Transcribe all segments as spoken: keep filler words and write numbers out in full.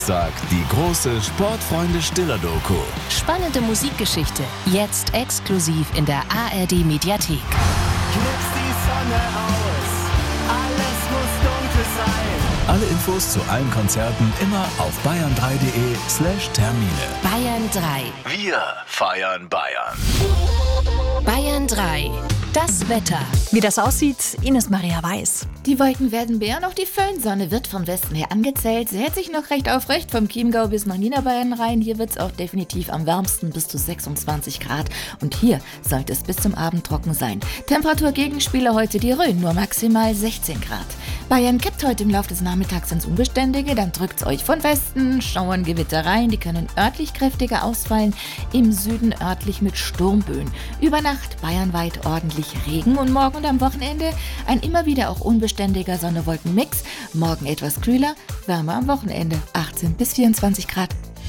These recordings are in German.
Sagt die große Sportfreunde-Stiller-Doku. Spannende Musikgeschichte, jetzt exklusiv in der A R D-Mediathek. Knipst die Sonne aus, alles muss dunkel sein. Alle Infos zu allen Konzerten immer auf bayern drei punkt de slash Termine. Bayern drei. Wir feiern Bayern. Bayern drei. Das Wetter. Wie das aussieht, Ines Maria Weiß. Die Wolken werden mehr, noch die Föhnsonne wird vom Westen her angezählt. Sie hält sich noch recht aufrecht vom Chiemgau bis nach Niederbayern rein. Hier wird es auch definitiv am wärmsten bis zu sechsundzwanzig Grad. Und hier sollte es bis zum Abend trocken sein. Temperaturgegenspieler heute die Rhön, nur maximal sechzehn Grad. Bayern kippt heute im Laufe des Nachmittags ins Unbeständige, dann drückt es euch von Westen, schauern Gewitter rein, die können örtlich kräftiger ausfallen, im Süden örtlich mit Sturmböen. Über Nacht bayernweit ordentlich Regen und morgen und am Wochenende ein immer wieder auch unbeständiger Sonne-Wolken-Mix. Morgen etwas kühler, wärmer am Wochenende, achtzehn bis vierundzwanzig Grad.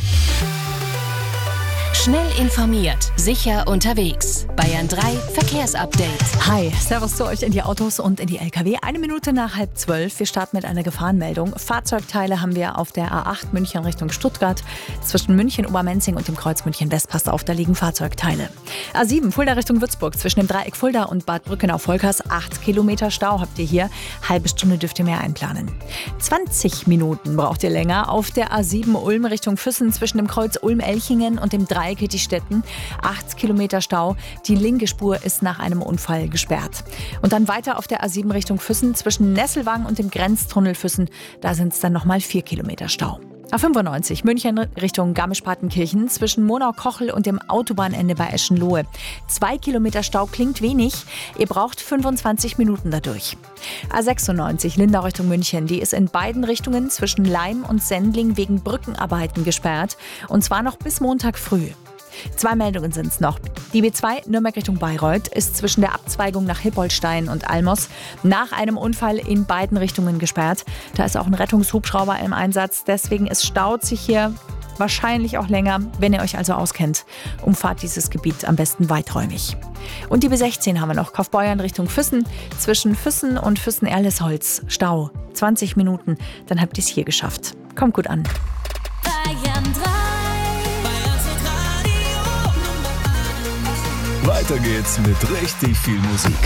Schnell informiert, sicher unterwegs. Bayern drei Verkehrsupdate. Hi, servus zu euch in die Autos und in die L K W. Eine Minute nach halb zwölf. Wir starten mit einer Gefahrenmeldung. Fahrzeugteile haben wir auf der A acht München Richtung Stuttgart. Zwischen München, Obermenzing und dem Kreuz München West, passt auf, da liegen Fahrzeugteile. A sieben Fulda Richtung Würzburg. Zwischen dem Dreieck Fulda und Bad Brückenau-Volkers. acht Kilometer Stau habt ihr hier. Halbe Stunde dürft ihr mehr einplanen. zwanzig Minuten braucht ihr länger auf der A sieben Ulm Richtung Füssen. Zwischen dem Kreuz Ulm-Elchingen und dem Dreieck Kittistetten. acht Kilometer Stau. Die linke Spur ist nach einem Unfall gesperrt. Und dann weiter auf der A sieben Richtung Füssen zwischen Nesselwang und dem Grenztunnel Füssen. Da sind es dann nochmal vier Kilometer Stau. A fünfundneunzig München Richtung Garmisch-Partenkirchen zwischen Monau-Kochel und dem Autobahnende bei Eschenlohe. Zwei Kilometer Stau klingt wenig, ihr braucht fünfundzwanzig Minuten dadurch. A sechsundneunzig Lindau Richtung München, die ist in beiden Richtungen zwischen Laim und Sendling wegen Brückenarbeiten gesperrt. Und zwar noch bis Montag früh. Zwei Meldungen sind es noch. Die B zwei Nürnberg Richtung Bayreuth ist zwischen der Abzweigung nach Hippolstein und Almos nach einem Unfall in beiden Richtungen gesperrt. Da ist auch ein Rettungshubschrauber im Einsatz. Deswegen es staut sich hier wahrscheinlich auch länger. Wenn ihr euch also auskennt, umfahrt dieses Gebiet am besten weiträumig. Und die B sechzehn haben wir noch. Kaufbeuern Richtung Füssen. Zwischen Füssen und Füssen-Erlesholz Stau. zwanzig Minuten, dann habt ihr es hier geschafft. Kommt gut an. Bayern drei. Weiter geht's mit richtig viel Musik.